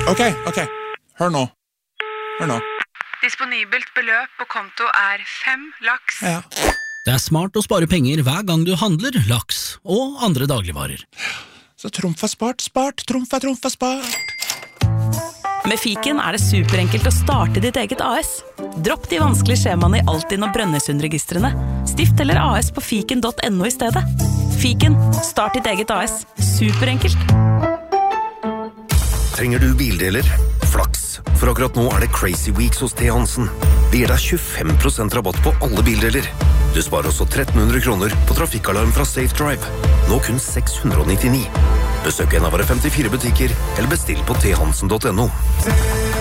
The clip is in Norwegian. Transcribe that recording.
Ok, hør nå. Disponibelt beløp på konto 5 laks. Ja. Det smart å spare penger hver gang du handler laks og andre dagligvarer. Så trumf er spart, trumf er spart. Med Fiken det superenkelt å starte ditt eget AS. Dropp de vanskelige skjemaene i Altinn og Brønnøysundregistrene. Stift eller AS på fiken.no i stedet. Fiken, start ditt eget AS. Superenkelt. Trenger du bildeler? Flaks, for akkurat nå det Crazy Weeks hos T. Hansen. Vi gir deg 25% rabatt på alle bildeler. Du sparer også 1300 kroner på trafikkalarm fra Safe Drive. Nå kun 699. Besøk en av våre 54 butikker, eller bestill på thansen.no.